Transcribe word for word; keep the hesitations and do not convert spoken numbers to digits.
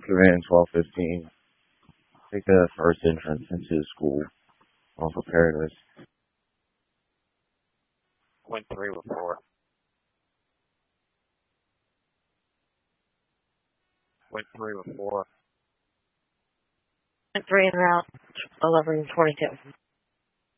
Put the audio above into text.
Savannah twelve fifteen. Take the first entrance into the school off of Paradise. Went three with four. Went three with four. Went three and route eleven twenty-two.